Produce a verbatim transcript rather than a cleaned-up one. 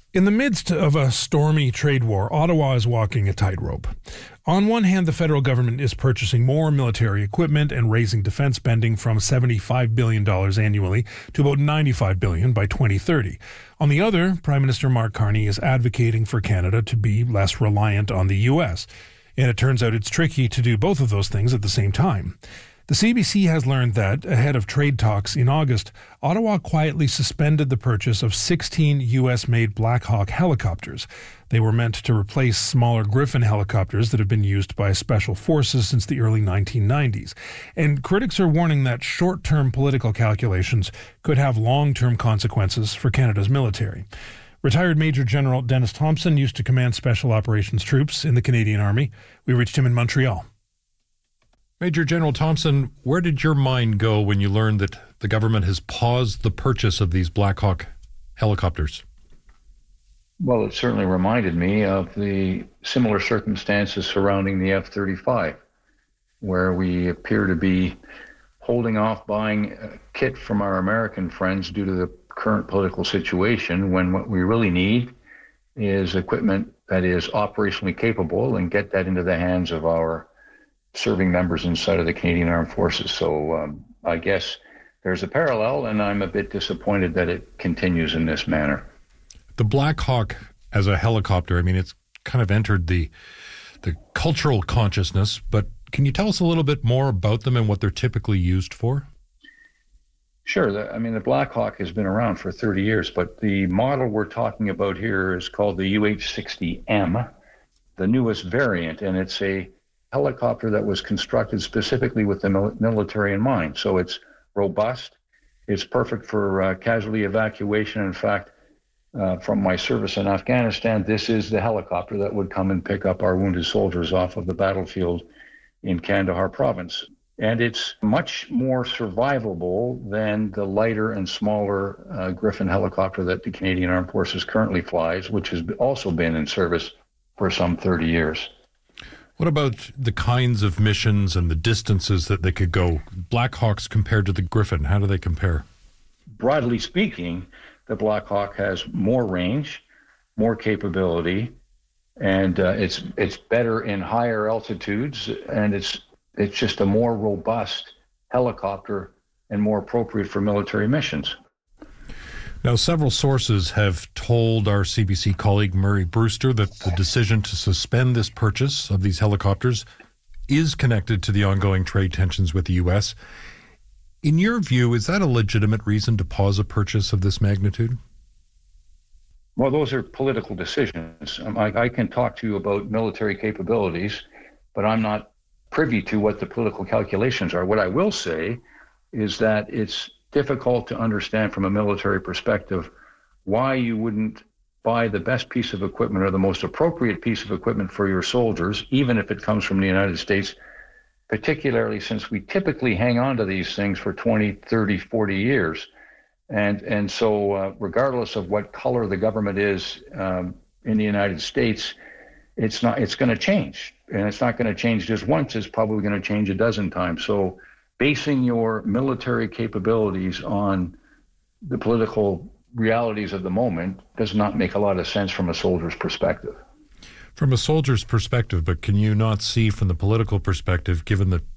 In the midst of a stormy trade war, Ottawa is walking a tightrope. On one hand, the federal government is purchasing more military equipment and raising defense spending from seventy-five billion dollars annually to about ninety-five billion dollars by twenty thirty. On the other, Prime Minister Mark Carney is advocating for Canada to be less reliant on the U S. And it turns out it's tricky to do both of those things at the same time. The C B C has learned that, ahead of trade talks in August, Ottawa quietly suspended the purchase of sixteen U S-made Black Hawk helicopters. They were meant to replace smaller Griffin helicopters that have been used by special forces since the early nineteen nineties. And critics are warning that short-term political calculations could have long-term consequences for Canada's military. Retired Major General Dennis Thompson used to command Special Operations troops in the Canadian Army. We reached him in Montreal. Major General Thompson, where did your mind go when you learned that the government has paused the purchase of these Black Hawk helicopters? Well, it certainly reminded me of the similar circumstances surrounding the F thirty-five, where we appear to be holding off buying a kit from our American friends due to the current political situation, when what we really need is equipment that is operationally capable and get that into the hands of our serving members inside of the Canadian Armed Forces. So um, I guess there's a parallel, and I'm a bit disappointed that it continues in this manner. The Black Hawk as a helicopter, I mean, it's kind of entered the the cultural consciousness, but can you tell us a little bit more about them and what they're typically used for? Sure. The, I mean, the Black Hawk has been around for thirty years, but the model we're talking about here is called the U H sixty M, the newest variant, and it's a helicopter that was constructed specifically with the mil- military in mind. So it's robust. It's perfect for uh, casualty evacuation. In fact, uh, from my service in Afghanistan, this is the helicopter that would come and pick up our wounded soldiers off of the battlefield in Kandahar province. And it's much more survivable than the lighter and smaller uh, Griffin helicopter that the Canadian Armed Forces currently flies, which has also been in service for some thirty years. What about the kinds of missions and the distances that they could go? Black Hawks compared to the Griffin, how do they compare? Broadly speaking, the Black Hawk has more range, more capability, and uh, it's it's better in higher altitudes, and it's it's just a more robust helicopter and more appropriate for military missions. Now, several sources have told our C B C colleague Murray Brewster that the decision to suspend this purchase of these helicopters is connected to the ongoing trade tensions with the U S. In your view, is that a legitimate reason to pause a purchase of this magnitude? Well, those are political decisions. Um, I, I can talk to you about military capabilities, but I'm not privy to what the political calculations are. What I will say is that it's difficult to understand from a military perspective why you wouldn't buy the best piece of equipment or the most appropriate piece of equipment for your soldiers, even if it comes from the United States, particularly since we typically hang on to these things for twenty, thirty, forty years. And and so uh, regardless of what color the government is um, in the United States, it's not it's going to change. And it's not going to change just once, it's probably going to change a dozen times. So basing your military capabilities on the political realities of the moment does not make a lot of sense from a soldier's perspective. From a soldier's perspective, but can you not see from the political perspective, given the